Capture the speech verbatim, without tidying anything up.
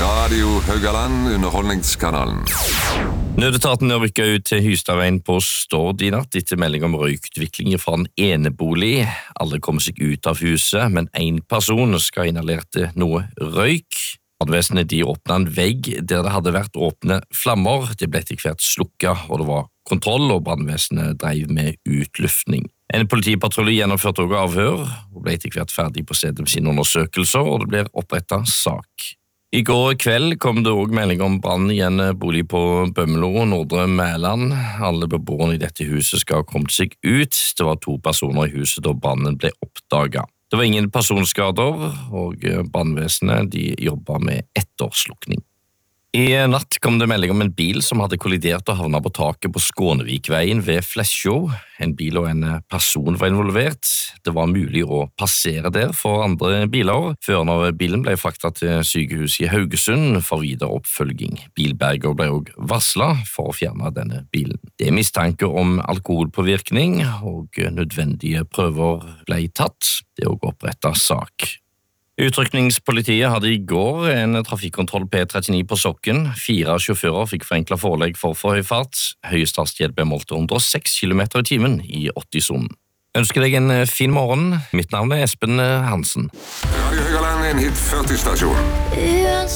Radio Haugaland, underholdningskanalen. Nødetaten er rykket ut til Hystadveien på Stord i natt etter melding om røykutvikling fra en enebolig. Alle kommer seg ut av huset, men en person skal ha inhalert noe røyk. Brannvesenet de åpnet en vegg der det hadde vært åpne flammer. Det ble etter hvert slukket, og det var kontroll, og brannvesenet drev med utluftning. En politipatrulje gjennomførte også avhør, og ble etter hvert ferdig på stedet med sine undersøkelser, og det ble opprettet sak. I går kveld kom det også melding om brann i en bolig på Bømlo, Nordre Mæland. Alle beboerne i dette huset skal ha kommet seg ut. Det var to personer i huset da brannen ble oppdaget. Det var ingen personskader, og brannvesenet de jobbet med etterslukning. I natt kom det melding om en bil som hadde kollidert og havnet på taket på Skånevikveien ved Flesjo. En bil og en person var involvert. Det var mulig å passere der for andre biler. Føreren av bilen ble fraktet til sykehuset i Haugesund for videre oppfølging. Bilberger ble også varslet for å fjerne denne bilen. Det er mistanke om alkoholpåvirkning, og nødvendige prøver ble tatt. Det er også opprettet sak. Utrykningspolitiet hadde i går en trafikkontroll P trettini på Sokken. Fire sjåfører fikk forenklet forelegg for for høy fart. Høyest hastighet ble målt til hundre og seks kilometer i timen i åtti-sonen. Ønsker deg en fin morgen. Mitt navn er Espen Hansen. Radio Haugaland, en hit førti-stasjon.